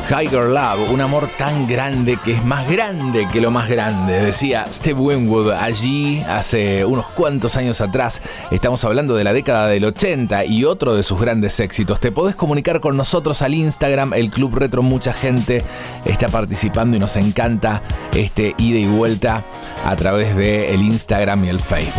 Higher Love, un amor tan grande que es más grande que lo más grande, decía Steve Winwood allí hace unos cuantos años atrás. Estamos hablando de la década del 80 y otro de sus grandes éxitos. Te podés comunicar con nosotros al Instagram, el Club Retro. Mucha gente está participando y nos encanta este ida y vuelta a través del Instagram y el Facebook.